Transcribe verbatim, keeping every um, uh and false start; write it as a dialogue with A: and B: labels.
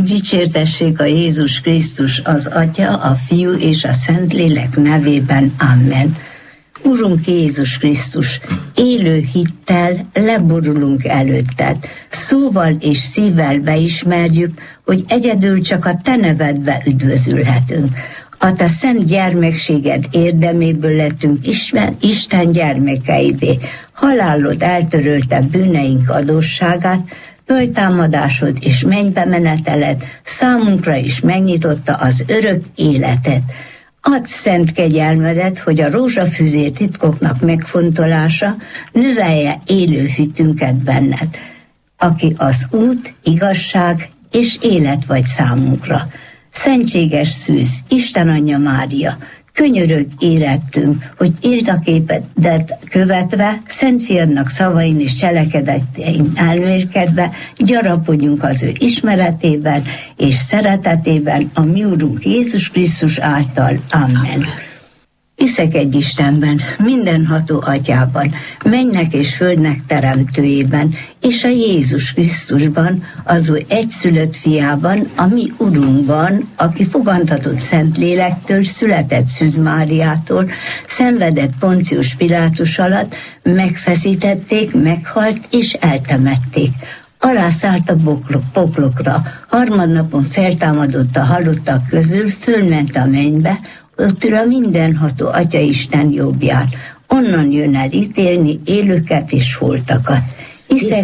A: Dicsértessék a Jézus Krisztus, az Atya, a Fiú és a Szentlélek nevében. Amen. Urunk Jézus Krisztus, élő hittel leborulunk előtted. Szóval és szívvel beismerjük, hogy egyedül csak a te nevedbe üdvözülhetünk. A te szent gyermekséged érdeméből lettünk Isten, Isten gyermekeivé. Halálod eltörölte bűneink adósságát, föltámadásod és mennybe meneteled számunkra is megnyitotta az örök életet. Add szent kegyelmedet, hogy a rózsafűzér titkoknak megfontolása növelje élő hitünket benned, aki az út, igazság és élet vagy számunkra. Szentséges szűz, Isten Anyja Mária, könyörögj érettünk, hogy érdeképedet követve, Szent Fiadnak szavain és cselekedetein elmélkedve, gyarapodjunk az ő ismeretében és szeretetében a mi Urunk Jézus Krisztus által. Amen. Hiszek egy Istenben, mindenható Atyában, mennek és földnek teremtőjében, és a Jézus Krisztusban, az ő egyszülött fiában, a mi Urunkban, aki fogantatott Szentlélektől, született Szűz Máriától, szenvedett Poncius Pilátus alatt, megfeszítették, meghalt és eltemették. Alászállt a boklok, poklokra, harmadnapon feltámadott a halottak közül, fölment a mennybe, ott ül a mindenható Atya Isten jobbján. Onnan jön el ítélni élőket és holtakat.